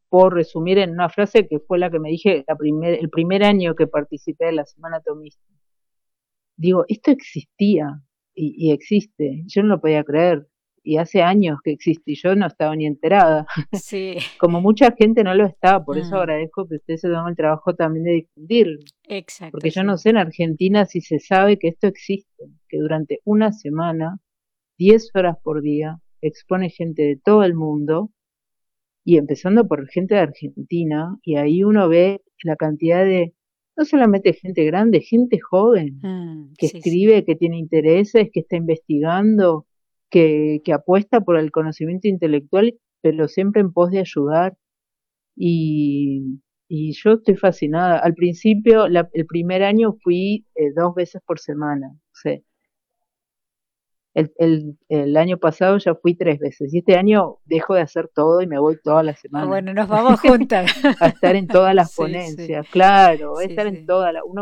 puedo resumir en una frase que fue la que me dije el primer año que participé de la Semana Tomista. Digo, esto existía y existe. Yo no lo podía creer. Y hace años que existe y yo no estaba ni enterada. Sí, Como mucha gente no lo está, por eso mm, agradezco que usted se tome el trabajo también de difundirlo. exacto, Porque yo no sí. sé en Argentina si se sabe que esto existe, que durante una semana, 10 horas por día, expone gente de todo el mundo y empezando por gente de Argentina, y ahí uno ve la cantidad de, no solamente gente grande, gente joven, que Sí, sí. escribe, que tiene intereses, que está investigando, que apuesta por el conocimiento intelectual, pero siempre en pos de ayudar. Y yo estoy fascinada. Al principio, el primer año fui 2 veces por semana. O sea, el año pasado ya fui 3 veces. Y este año dejo de hacer todo y me voy toda la Ah, semana. bueno, nos vamos juntas. A estar en todas las Sí, sí, ponencias, claro, a sí, estar en sí. todas las,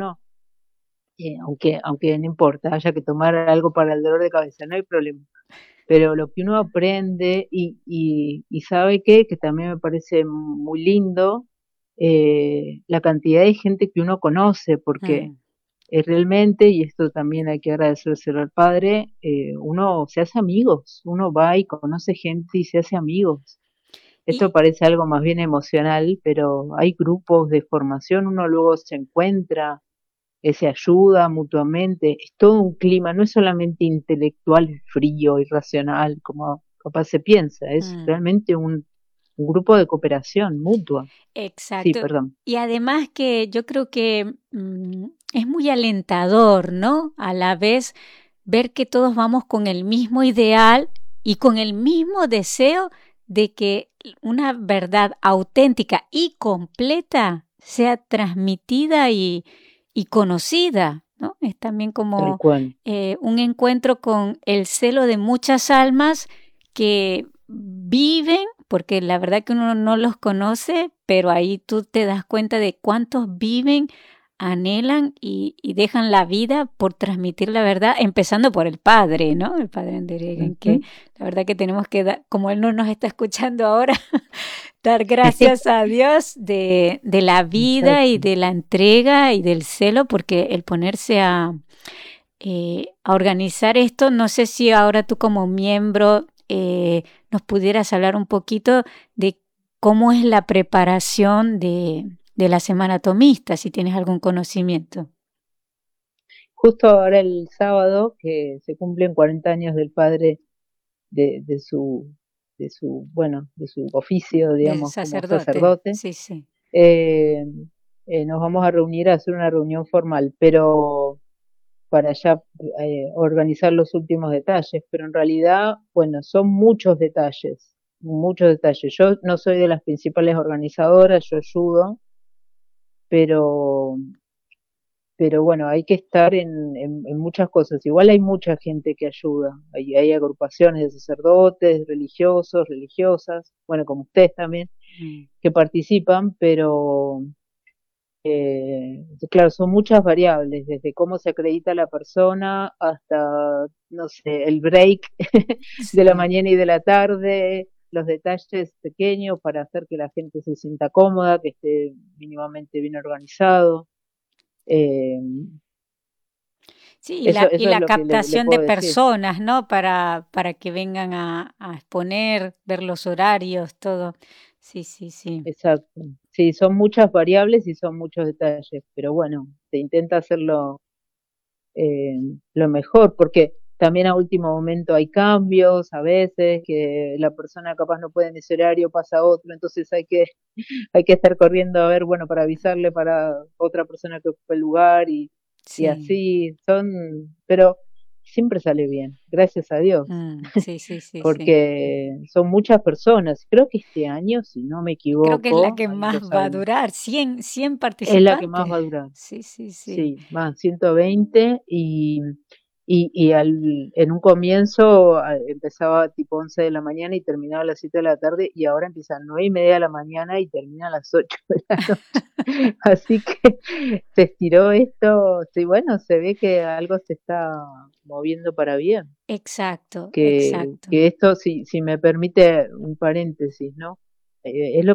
aunque no importa, haya que tomar algo para el dolor de cabeza, no hay problema. Pero lo que uno aprende y sabe que también me parece muy lindo, la cantidad de gente que uno conoce, porque Mm. realmente, y esto también hay que agradecérselo al padre, uno se hace amigos, uno va y conoce gente y se hace amigos. Esto Y, parece algo más bien emocional, pero hay grupos de formación, uno luego se encuentra, se ayuda mutuamente, es todo un clima, no es solamente intelectual, frío, irracional, como capaz se piensa, es mm, realmente un grupo de cooperación mutua. Sí, exacto. perdón. Y además que yo creo que es muy alentador, ¿no? A la vez ver que todos vamos con el mismo ideal y con el mismo deseo de que una verdad auténtica y completa sea transmitida y conocida, ¿no? Es también Tal como cual. un encuentro con el celo de muchas almas que viven, porque la verdad que uno no los conoce, pero ahí tú te das cuenta de cuántos viven, anhelan y dejan la vida por transmitir la verdad, empezando por el padre, ¿no? El padre Andereggen, que Ujú. la verdad que tenemos que dar, como él no nos está escuchando ahora, dar gracias a Dios de la vida y Exacto. de la entrega y del celo, porque el ponerse a organizar esto, no sé si ahora tú como miembro nos pudieras hablar un poquito de cómo es la preparación de la Semana Tomista, si tienes algún conocimiento. Justo ahora el sábado, que se cumplen 40 años del padre de de su oficio, Del digamos, como sacerdote, sacerdote, sí, sí. eh, nos vamos a reunir a hacer una reunión formal, pero para ya organizar los últimos detalles, pero en realidad, bueno, son muchos detalles, muchos detalles. Yo no soy de las principales organizadoras, yo ayudo, pero bueno, hay que estar en muchas cosas. Igual hay mucha gente que ayuda. Hay agrupaciones de sacerdotes, religiosos, religiosas, bueno, como ustedes también, Mm. que participan, pero claro, son muchas variables, desde cómo se acredita la persona hasta, no sé, el break de la Sí. mañana y de la tarde, los detalles pequeños para hacer que la gente se sienta cómoda, que esté mínimamente bien organizado. Eh, Sí, y eso es la lo que le captación de puedo decir. personas, ¿no? Para que vengan a exponer, ver los horarios, todo. Sí, sí, sí. Exacto. Sí, son muchas variables y son muchos detalles, pero bueno, se intenta hacerlo eh, lo mejor, porque también a último momento hay cambios, a veces que la persona capaz no puede en ese horario, pasa a otro, entonces hay que estar corriendo a ver, bueno, para avisarle para otra persona que ocupe el lugar y Sí. así son, pero siempre sale bien, gracias a Dios, Sí, sí, sí, sí. porque son muchas personas. Creo que este año, si no me Creo que es la equivoco, que ahí lo más va a saben, durar. Cien es la que más participantes. va a durar. Sí, sí, sí. Sí, más 120 en un comienzo empezaba tipo 11 de la mañana y terminaba a las 7 de la tarde y ahora empieza a 9:30 de la mañana y termina a las 8 de la noche. Así que se estiró esto, sí, bueno, se ve que algo se está moviendo para bien. Exacto, exacto. Que esto, si me permite un paréntesis, ¿no? Es lo